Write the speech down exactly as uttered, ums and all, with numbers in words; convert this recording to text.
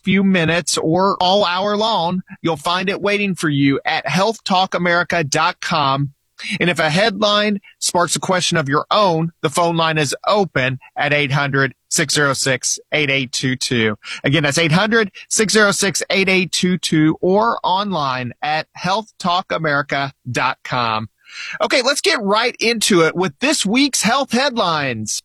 few minutes or all hour long, you'll find it waiting for you at health talk america dot com. And if a headline sparks a question of your own, the phone line is open at eight hundred, six oh six, eight eight two two. Again, that's eight hundred, six oh six, eight eight two two or online at health talk america dot com. Okay, let's get right into it with this week's health headlines.